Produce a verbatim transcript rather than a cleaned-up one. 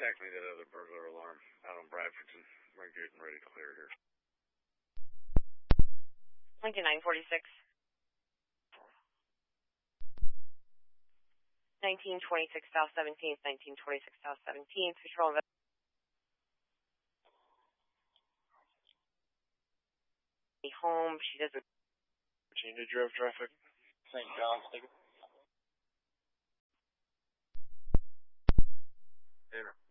contact me that other burglar alarm out on Bradfordton. We're getting ready to clear here. Lincoln nine forty-six. nineteen twenty-six South seventeenth, nineteen twenty-six South seventeenth. Patrol invest- home. She doesn't. Virginia drove traffic. Saint John's. Enter.